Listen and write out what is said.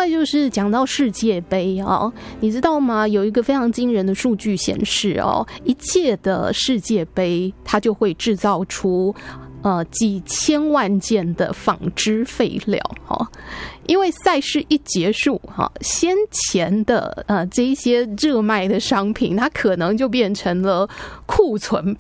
外就是讲到世界杯哦，你知道吗？有一个非常惊人的数据显示哦，一届的世界杯它就会制造出几千万件的纺织废料哈，因为赛事一结束哈，先前的这一些热卖的商品，它可能就变成了库存